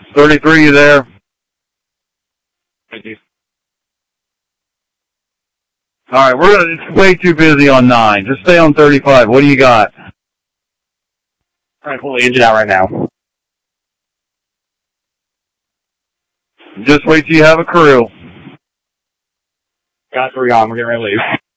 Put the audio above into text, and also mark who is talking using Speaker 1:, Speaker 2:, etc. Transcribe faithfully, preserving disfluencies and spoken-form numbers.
Speaker 1: thirty-three, you there?
Speaker 2: Thank you.
Speaker 1: All right, we're gonna, it's way too busy on nine. Just stay on thirty-five. What do you got?
Speaker 2: Trying to pull the engine out right now.
Speaker 1: Just wait till you have a crew.
Speaker 2: Got three on. We're getting ready to leave.